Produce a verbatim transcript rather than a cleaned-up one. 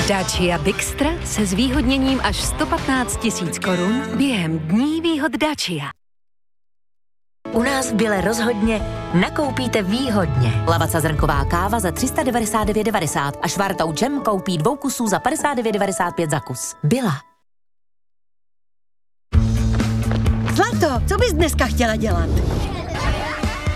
Dacia Bixtra se zvýhodněním až sto patnáct tisíc korun během dní výhod Dacia. U nás v Bile rozhodně nakoupíte výhodně. Lavaca zrnková káva za tři sta devadesát devět devadesát a švartou džem koupí dvou kusů za padesát devět devadesát pět za kus. Bila. Zlato, co bys dneska chtěla dělat?